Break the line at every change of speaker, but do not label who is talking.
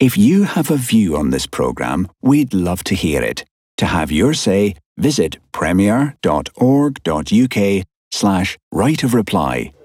If you have a view on this programme, we'd love to hear it. To have your say, visit premier.org.uk/right of reply.